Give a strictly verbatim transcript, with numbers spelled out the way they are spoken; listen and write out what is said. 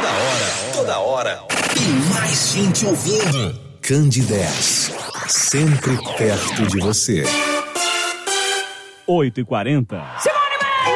Toda hora, toda hora. Tem mais gente ouvindo. Candidez, sempre perto de você. oito e quarenta.